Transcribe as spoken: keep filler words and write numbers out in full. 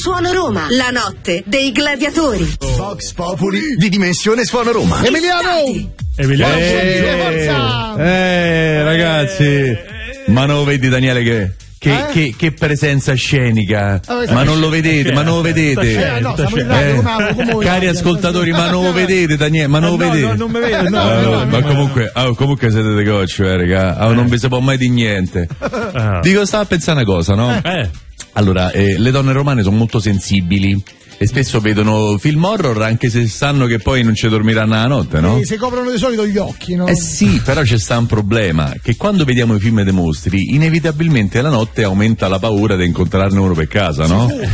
Suono Roma, la notte dei gladiatori. Vox Populi di Dimensione Suono Roma. Emiliano! Emiliano! Eh, eh, ragazzi, ma non lo vedi Daniele che... Che, Eh? che, che presenza scenica, Oh, ma non lo vedete, ma non lo vedete. Eh, no, siamo in radio, come- come voi, Cari no? ascoltatori, ma non lo vedete, Daniele, ma non lo no, vedete. no, non mi vedo, no, Ah, no, no, no, ma no. comunque, ah, comunque siete dei cocci, eh, raga. Ah, non vi si può mai di niente. Dico, stavo a pensare una cosa, no? Eh. Allora, eh, le donne romane sono molto sensibili e spesso vedono film horror anche se sanno che poi non ci dormiranno la notte, no? Si coprono di solito gli occhi, no? Eh sì, però c'è sta un problema, che quando vediamo i film dei mostri, inevitabilmente la notte aumenta la paura di incontrarne uno per casa, no?